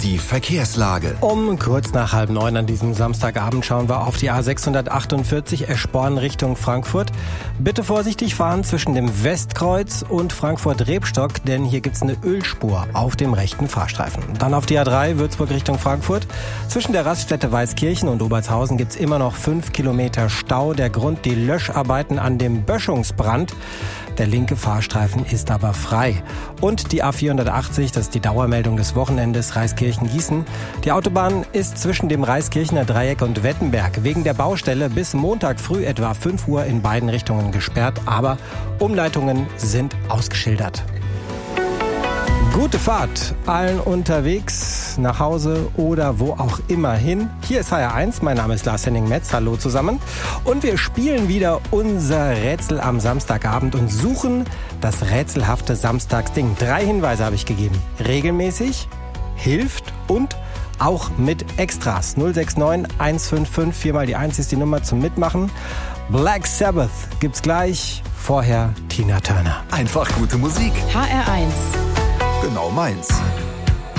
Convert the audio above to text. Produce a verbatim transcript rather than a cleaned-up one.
die Verkehrslage. Um kurz nach halb neun an diesem Samstagabend schauen wir auf die A sechshundertachtundvierzig Eschborn Richtung Frankfurt. Bitte vorsichtig fahren zwischen dem Westkreuz und Frankfurt-Rebstock, denn hier gibt's eine Ölspur auf dem rechten Fahrstreifen. Dann auf die A drei Würzburg Richtung Frankfurt. Zwischen der Raststätte Weißkirchen und Obertshausen gibt's immer noch fünf Kilometer Stau. Der Grund, die Löscharbeiten an dem Böschungsbrand. Der linke Fahrstreifen ist aber frei. Und die A vierhundertachtzig, das ist die Dauermeldung des Wochenendes, Reiskirchen-Gießen. Die Autobahn ist zwischen dem Reiskirchener Dreieck und Wettenberg wegen der Baustelle bis Montag früh etwa fünf Uhr in beiden Richtungen gesperrt, aber Umleitungen sind ausgeschildert. Gute Fahrt allen unterwegs, nach Hause oder wo auch immer hin. Hier ist H R eins, mein Name ist Lars-Henning Metz, hallo zusammen. Und wir spielen wieder unser Rätsel am Samstagabend und suchen das rätselhafte Samstagsding. Drei Hinweise habe ich gegeben. Regelmäßig, hilft und auch mit Extras. null sechs neun eins fünf fünf, viermal die eins ist die Nummer zum Mitmachen. Black Sabbath gibt's gleich, vorher Tina Turner. Einfach gute Musik. H R eins. Genau meins.